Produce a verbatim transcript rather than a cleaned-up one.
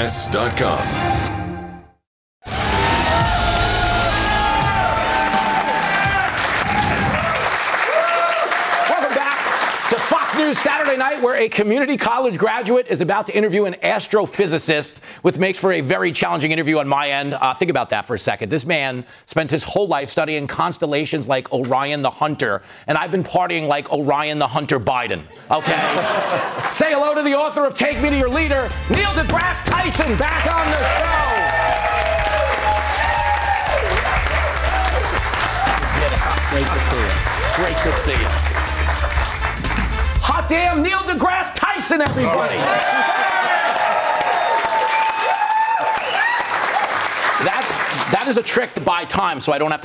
podcasts dot com. News Saturday night, where a community college graduate is about to interview an astrophysicist, which makes for a very challenging interview on my end. Uh, think about that for a second. This man spent his whole life studying constellations like Orion the Hunter, and I've been partying like Orion the Hunter Biden. Okay? Say hello to the author of Take Me to Your Leader, Neil deGrasse Tyson, back on the show. Great to see you. Great to see you. Hot damn, Neil deGrasse Tyson, everybody. That, that is a trick to buy time so I don't have to